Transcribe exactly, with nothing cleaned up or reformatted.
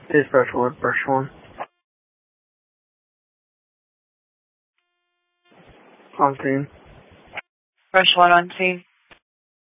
It's press one, press one. On scene. Press one on scene.